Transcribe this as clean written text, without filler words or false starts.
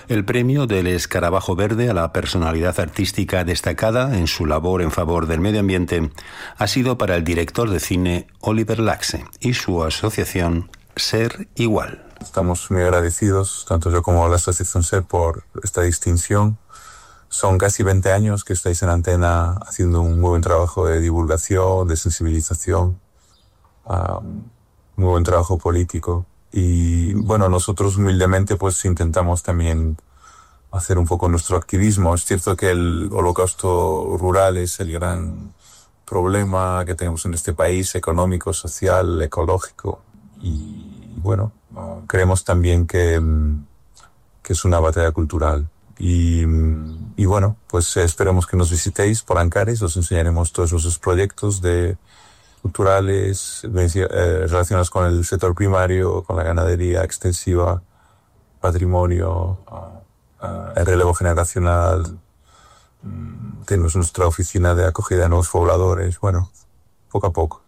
El premio del Escarabajo Verde a la personalidad artística destacada en su labor en favor del medio ambiente ha sido para el director de cine Oliver Laxe y su asociación Ser Igual. Estamos muy agradecidos, tanto yo como la asociación Ser, por esta distinción. Son casi 20 años que estáis en Antena haciendo un muy buen trabajo de divulgación, de sensibilización, muy buen trabajo político. Y bueno, nosotros humildemente pues intentamos también hacer un poco nuestro activismo. Es cierto que el holocausto rural es el gran problema que tenemos en este país, económico, social, ecológico. Y bueno, creemos también que es una batalla cultural. Y bueno, pues esperemos que nos visitéis por Ancares, os enseñaremos todos esos proyectos culturales relacionados con el sector primario, con la ganadería extensiva, patrimonio, el relevo generacional. Tenemos nuestra oficina de acogida de nuevos pobladores, bueno, poco a poco.